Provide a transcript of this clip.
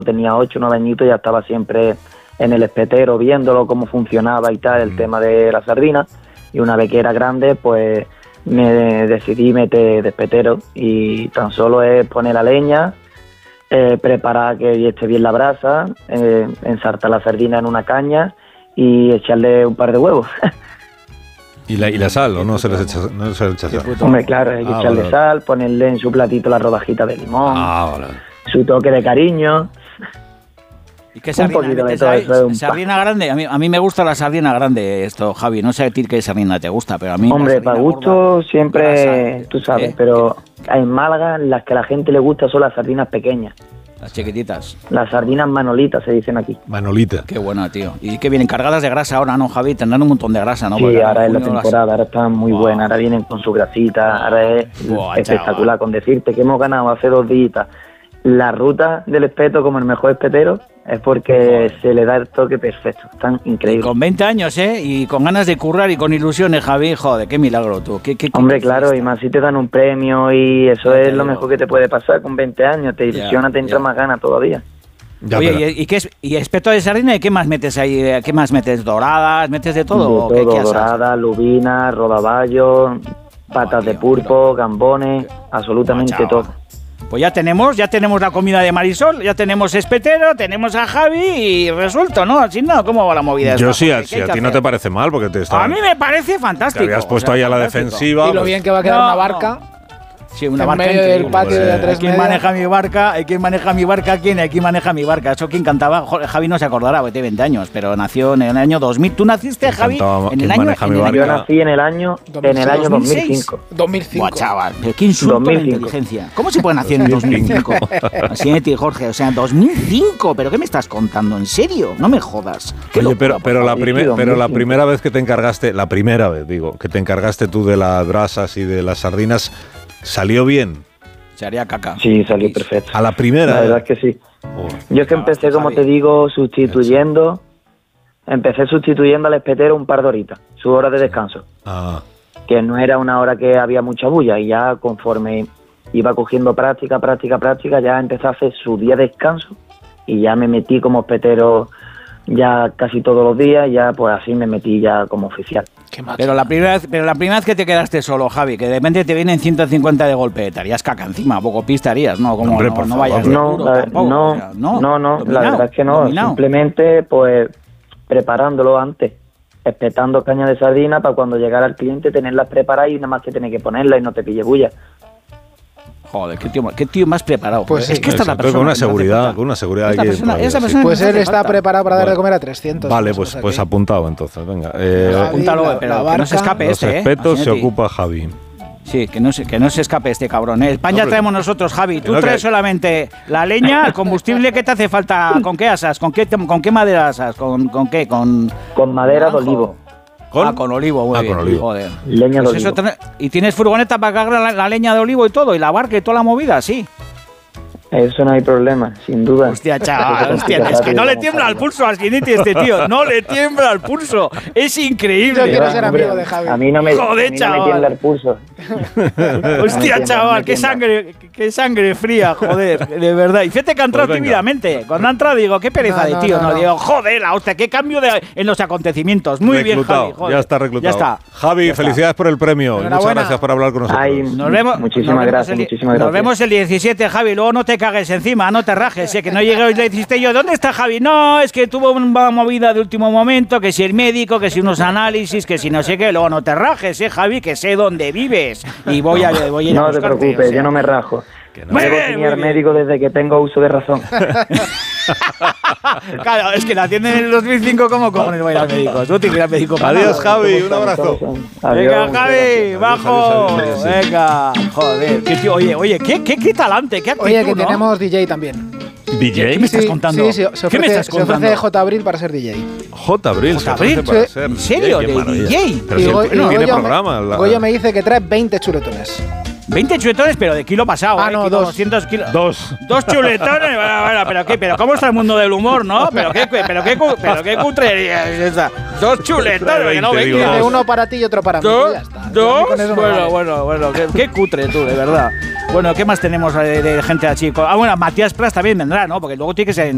tenía 8 o 9 añitos, ya estaba siempre en el espetero viéndolo, cómo funcionaba y tal, el tema de la sardina. Y una vez que era grande, pues me decidí meter de espetero. Y tan solo es poner la leña, preparar que esté bien la brasa, ensartar la sardina en una caña y echarle un par de huevos. ¿Y la sal o no se les echa, sal? Hombre, claro, hay que echarle sal, ponerle en su platito la rodajita de limón, su toque de cariño. ¿Y qué sardina metes ahí? ¿Sardina grande? A mí me gusta la sardina grande, Javi. No sé a ti qué sardina te gusta, pero a mí... Hombre, para gusto siempre, grasa, tú sabes, pero en Málaga las que a la gente le gusta son las sardinas pequeñas. Las chiquititas. Las sardinas manolitas se dicen aquí. Manolita. Qué buena, tío. Y que vienen cargadas de grasa ahora, ¿no, Javi? Tendrán un montón de grasa, ¿no? Sí, porque ahora es la temporada, ahora están muy buenas, ahora vienen con su grasita, ahora es espectacular. Con decirte que hemos ganado hace 2 días la ruta del espeto como el mejor espetero, es porque se le da el toque perfecto, están increíbles. Y con 20 años, y con ganas de currar y con ilusiones, Javi, joder, qué milagro tú. Hombre, claro, y más si te dan un premio y eso es lo mejor que te puede pasar con 20 años, te ilusiona, te entra más ganas todavía. Oye, ¿y espeto de sardina? ¿Y qué más metes ahí? ¿Qué más metes? ¿Doradas? ¿Metes de todo? De todo, doradas, lubinas, rodaballo, patas de pulpo, gambones, absolutamente todo. Pues ya tenemos la comida de Marisol, ya tenemos espetero, tenemos a Javi y resuelto, ¿no? Así no, ¿cómo va la movida? Yo sí, a ti no te parece mal, porque a mí me parece fantástico. Te habías puesto ahí a la defensiva. Y lo bien que va a quedar una barca. Sí, una en barca medio del patio de ¿Hay quien maneja mi barca? ¿Hay quien maneja mi barca? ¿Quién? ¿Hay quien maneja mi barca? Eso quien cantaba, Javi no se acordará, porque tiene 20 años, pero nació en el año 2000. ¿Tú naciste, Javi? Yo nací en el año 2005. 2005. Buah, chaval, qué insulto a la inteligencia. ¿Cómo se puede nacer en 2005? Así es, Jorge, o sea, 2005. ¿Pero qué me estás contando? ¿En serio? No me jodas. Oye, pero la primera vez que te encargaste, que te encargaste tú de las brasas y de las sardinas, ¿salió bien? Se haría caca. Sí, salió perfecto. ¿A la primera? La verdad es que sí. Yo es que empecé, como te digo, sustituyendo al espetero un par de horitas, su hora de descanso. Que no era una hora que había mucha bulla, y ya conforme iba cogiendo práctica, ya empecé a hacer su día de descanso y ya me metí como espetero ya casi todos los días, ya pues así me metí ya como oficial. Pero la primera vez que te quedaste solo, Javi, que de repente te vienen 150 de golpe, te harías caca encima, poco pista harías, ¿no? Como hombre, no vayas no, la verdad es que no, simplemente pues preparándolo antes, espetando caña de sardina para cuando llegara el cliente tenerlas preparadas y nada más que tener que ponerlas y no te pille bulla. Joder, qué tío más preparado. Pues es que esta es la persona. Con una seguridad Pues él está preparado para dar de comer a 300. Vale, pues apuntado entonces, venga. Apúntalo, pero que no se escape los espetos se ocupa Javi. Sí, que no se escape este cabrón. El pan ya traemos nosotros, Javi. Tú traes solamente la leña, el combustible. ¿Qué te hace falta? ¿Con qué asas? ¿Con qué madera asas? ¿Con qué? Con madera de olivo. Con olivo, muy bien. Con olivo. Joder. Leña pues de olivo. ¿Y tienes furgoneta para cargar la leña de olivo y todo? ¿Y la barca y toda la movida? Sí. Eso no hay problema, sin duda. Hostia, chaval, es que no le tiembla al pulso a Skinity este tío. No le tiembla al pulso. Es increíble. Yo quiero ser amigo de Javi. A mí no me tiembla el pulso. Hostia, chaval, qué sangre fría, joder, de verdad. Y fíjate que ha entrado tímidamente. Cuando ha entrado digo, qué pereza de tío. No, digo, joder, la hostia, qué cambio en los acontecimientos. Muy bien, Javi. Ya está reclutado. Ya está. Javi, felicidades por el premio. Muchas gracias por hablar con nosotros. Muchísimas gracias. Nos vemos el 17, Javi. Luego no te cagues encima, no te rajes, que no llegué y le dijiste yo, ¿dónde está Javi? No, es que tuvo una movida de último momento, que si el médico, que si unos análisis, que si no sé qué, luego no te rajes, Javi, que sé dónde vives y voy a ir a buscarte. No te preocupes, yo no me rajo. No debo tener médico desde que tengo uso de razón. Claro, es que la atienden en el 2005, ¿cómo cojones voy a ir al médico? Tú tienes que ir al médico. Adiós, Javi, un abrazo. Venga, Javi, bajo. Venga, joder, qué tío, oye, qué talante, qué actitud. Oye, que tenemos DJ también. ¿DJ? ¿Qué me estás contando? Sí, ¿Qué me estás contando? Se ofrece J. Abril para ser DJ. J. Abril, ¿En serio? ¿De DJ? Pero si no tiene programa. Goyo me dice que trae 20 chuletones. 20 chuletones, pero de kilo pasado. No, 200 kilos. Dos chuletones. Bueno, pero ¿cómo está el mundo del humor, no? Pero qué cutrería es esa. 2 chuletones, que no venga. Uno para ti y otro para mí. Ya está. ¿Dos? Bueno, qué cutre tú, de verdad. Bueno, ¿qué más tenemos de gente así? Bueno, Matías Prats también vendrá, ¿no? Porque luego tiene que ser